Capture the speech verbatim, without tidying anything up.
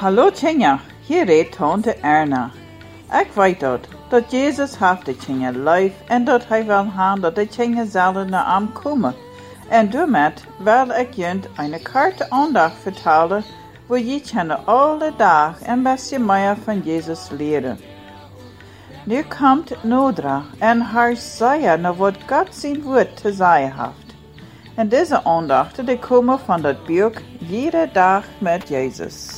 Hallo Tjenja, hier redt tante Erna. Ik weet dat, dat Jezus heeft de Tjenja lief en dat hij wil hebben dat de Tjenja zullen naar hem komen. En daarmee wil ik jullie een korte aandacht vertellen, waar je kunnen alle dagen een beetje meer van Jezus leren. Nu komt Nodra en haar zeggen naar wat God zijn woord te zeggen heeft. En deze aandachten die komen van dat boek Iedere Dag met Jezus.